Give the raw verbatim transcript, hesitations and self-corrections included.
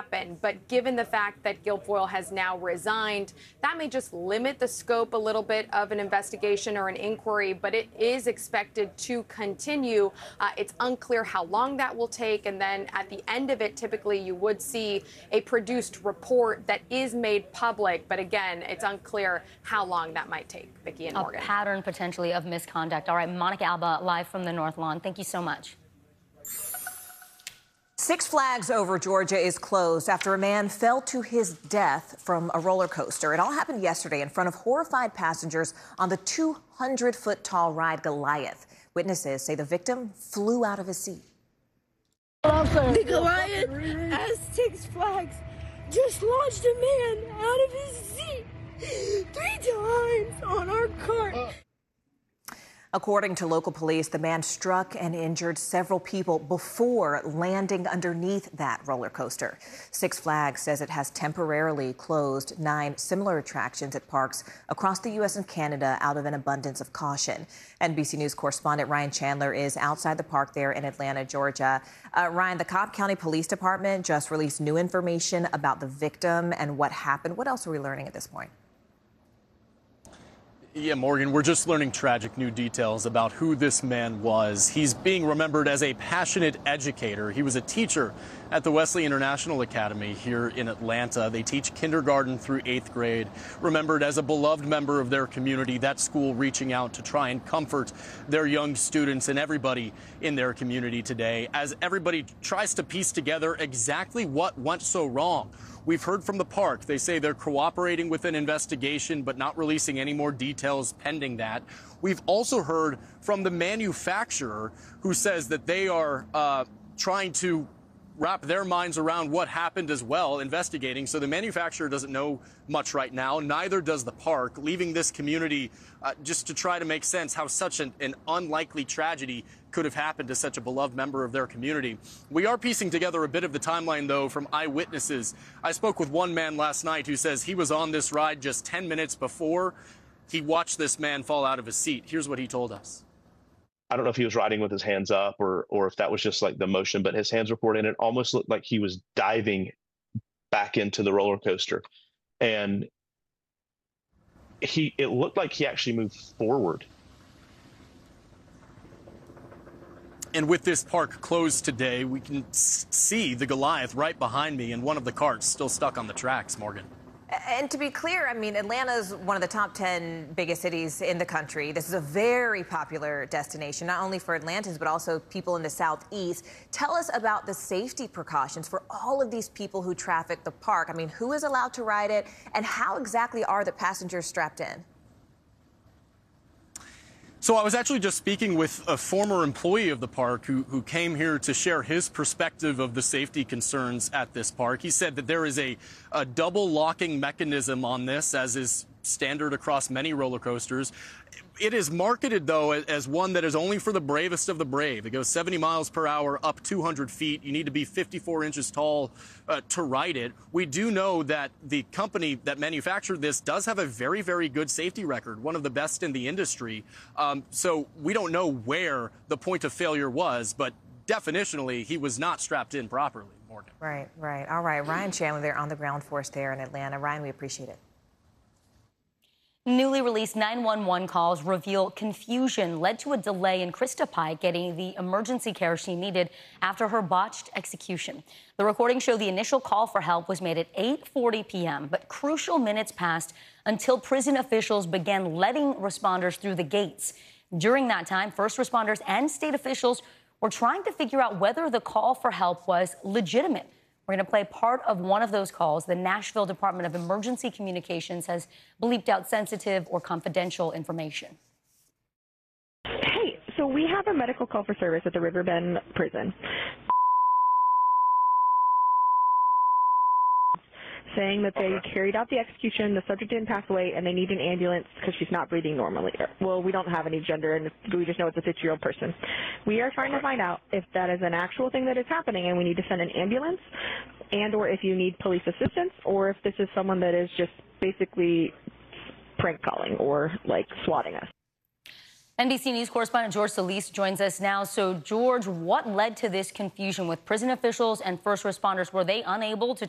happen. But given the fact that Guilfoyle has now resigned, that may just limit the scope a little bit of an investigation or an inquiry, but it is expected to continue. Uh, it's unclear how long that will take. And then at the end of it, typically you would see a produced report that is made public. But again, it's unclear how long that might take. Vicki and Morgan. A pattern potentially of misconduct. All right, Monica Alba, live from the North Lawn. Thank you so much. Six Flags over Georgia is closed after a man fell to his death from a roller coaster. It all happened yesterday in front of horrified passengers on the two hundred foot tall ride Goliath. Witnesses say the victim flew out of his seat. The Goliath at Six Flags just launched a man out of his seat three times on our cart. According to local police, the man struck and injured several people before landing underneath that roller coaster. Six Flags says it has temporarily closed nine similar attractions at parks across the U S and Canada out of an abundance of caution. N B C News correspondent Ryan Chandler is outside the park there in Atlanta, Georgia. Uh, Ryan, the Cobb County Police Department just released new information about the victim and what happened. What else are we learning at this point? Yeah, Morgan, we're just learning tragic new details about who this man was. He's being remembered as a passionate educator. He was a teacher at the Wesley International Academy here in Atlanta. They teach kindergarten through eighth grade. Remembered as a beloved member of their community, that school reaching out to try and comfort their young students and everybody in their community today as everybody tries to piece together exactly what went so wrong. We've heard from the park. They say they're cooperating with an investigation, but not releasing any more details pending that. We've also heard from the manufacturer who says that they are uh, trying to wrap their minds around what happened as well, investigating. So the manufacturer doesn't know much right now. Neither does the park, leaving this community uh, just to try to make sense how such an, an unlikely tragedy could have happened to such a beloved member of their community. We are piecing together a bit of the timeline, though, from eyewitnesses. I spoke with one man last night who says he was on this ride just ten minutes before he watched this man fall out of his seat. Here's what he told us. I don't know if he was riding with his hands up or or if that was just like the motion, but his hands were forward and it almost looked like he was diving back into the roller coaster. And he it looked like he actually moved forward. And with this park closed today, we can see the Goliath right behind me and one of the carts still stuck on the tracks, Morgan. And to be clear, I mean, Atlanta is one of the top ten biggest cities in the country. This is a very popular destination, not only for Atlantans, but also people in the Southeast. Tell us about the safety precautions for all of these people who traffic the park. I mean, who is allowed to ride it, and how exactly are the passengers strapped in? So I was actually just speaking with a former employee of the park who, who came here to share his perspective of the safety concerns at this park. He said that there is a, a double locking mechanism on this, as is standard across many roller coasters. It is marketed, though, as one that is only for the bravest of the brave. It goes seventy miles per hour, up two hundred feet. You need to be fifty-four inches tall uh, to ride it. We do know that the company that manufactured this does have a very, very good safety record, one of the best in the industry. Um, so we don't know where the point of failure was, but definitionally, he was not strapped in properly, Morgan. Right, right. All right. Ryan Chandler there on the ground for us there in Atlanta. Ryan, we appreciate it. Newly released nine one one calls reveal confusion led to a delay in Krista Pike getting the emergency care she needed after her botched execution. The recordings show the initial call for help was made at eight forty p m, but crucial minutes passed until prison officials began letting responders through the gates. During that time, first responders and state officials were trying to figure out whether the call for help was legitimate. We're going to play part of one of those calls. The Nashville Department of Emergency Communications has bleeped out sensitive or confidential information. Hey, so we have a medical call for service at the Riverbend prison saying that they carried out the execution, the subject didn't pass away, and they need an ambulance because she's not breathing normally. Well, we don't have any gender, and we just know it's a fifty-year-old person. We are trying to find out if that is an actual thing that is happening and we need to send an ambulance, and or if you need police assistance, or if this is someone that is just basically prank calling or, like, swatting us. N B C News correspondent George Solis joins us now. So, George, what led to this confusion with prison officials and first responders? Were they unable to